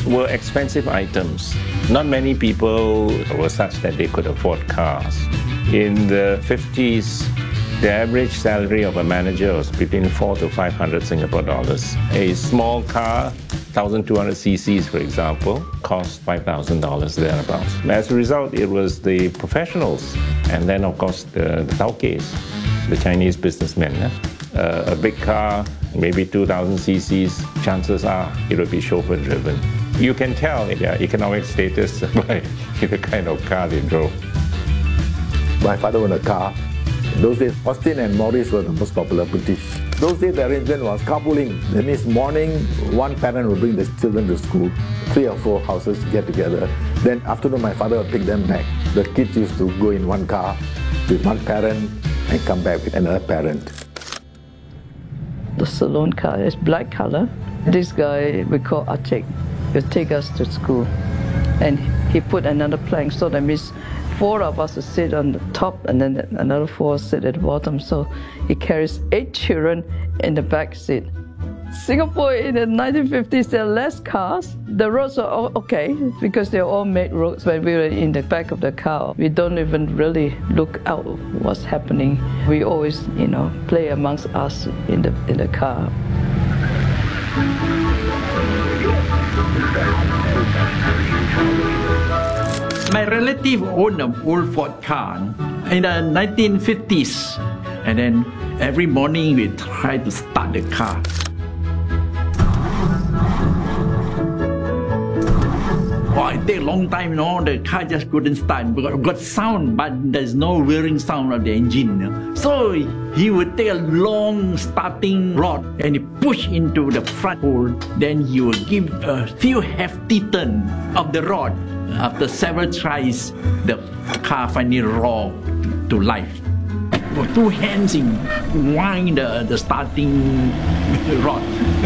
were expensive items. Not many people were such that they could afford cars. In the 50s, the average salary of a manager was between 400 to 500 Singapore dollars. A small car, 1,200 cc's, for example, cost $5,000 thereabouts. As a result, it was the professionals, and then, of course, the taukeis, the Chinese businessmen. A big car, maybe 2,000 cc's, chances are it will be chauffeur-driven. You can tell their economic status by the kind of car they drove. My father owned a car. In those days, Austin and Morris were the most popular British. Those days, the arrangement was carpooling. That means morning, one parent would bring the children to school, 3 or 4 houses get together. Then afternoon, my father would take them back. The kids used to go in one car with one parent and come back with another parent. The saloon car is black color. This guy we call Atik will take us to school, and he put another plank, so that means 4 of us will sit on the top and then another 4 sit at the bottom. So he carries 8 children in the back seat. Singapore in the 1950s, there are less cars. The roads are all okay because they're all made roads. When we were in the back of the car, we don't even really look out what's happening. We always, play amongst us in the car. My relative owned an old Ford car in the 1950s, and then every morning we try to start the car. It takes a long time, the car just couldn't start. Got sound, but there's no whirring sound of the engine. So he would take a long starting rod and he push into the front hole. Then he would give a few hefty turns of the rod. After several tries, the car finally roared to life. With 2 hands, he wind the starting rod.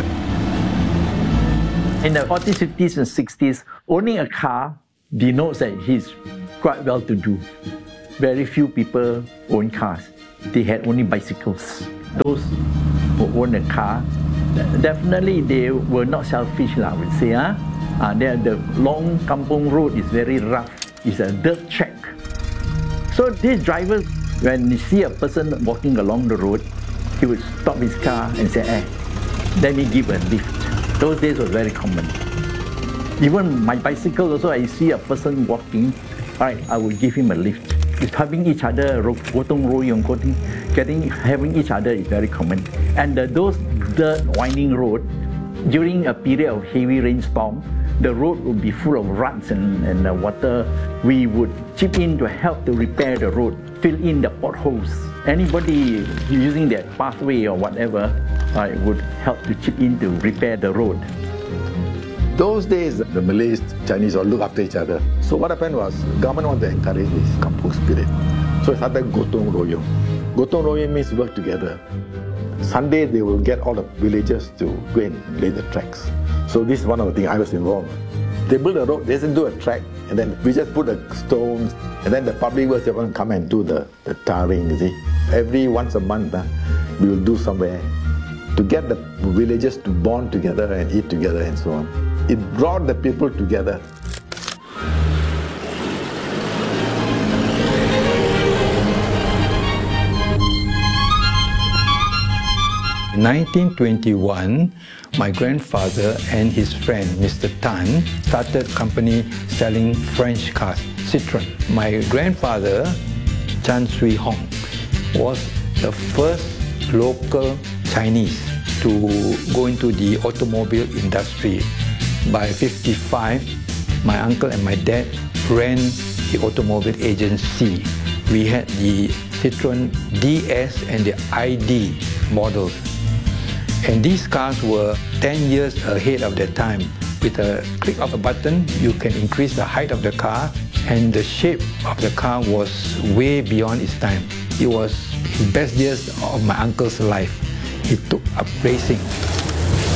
In the 40s, 50s, and 60s, owning a car denotes that he's quite well-to-do. Very few people own cars. They had only bicycles. Those who own a car, definitely they were not selfish, I would say. The long kampong road is very rough. It's a dirt track. So these drivers, when they see a person walking along the road, he would stop his car and say, let me give a lift. Those days was very common. Even my bicycle also, I see a person walking, I will give him a lift. It's having each other, gotong royong, having each other is very common. And those dirt winding road, during a period of heavy rainstorm, the road would be full of ruts and water. We would chip in to help to repair the road, fill in the potholes. Anybody using that pathway or whatever would help to chip in to repair the road. Those days, the Malays, Chinese all look after each other. So what happened was, government wanted to encourage this kampung spirit. So it started gotong royong. Gotong royong means work together. Sunday, they will get all the villagers to go and lay the tracks. So this is one of the things I was involved. They build a road, they just do a track, and then we just put the stones, and then the public works will come and do the tarring, you see. Every once a month, we will do somewhere to get the villagers to bond together and eat together and so on. It brought the people together. In 1921, my grandfather and his friend, Mr. Tan, started a company selling French cars, Citroën. My grandfather, Chan Sui Hong, was the first local Chinese to go into the automobile industry. By 55, my uncle and my dad ran the automobile agency. We had the Citroën DS and the ID models. And these cars were 10 years ahead of their time. With a click of a button, you can increase the height of the car, and the shape of the car was way beyond its time. It was the best years of my uncle's life. He took up racing.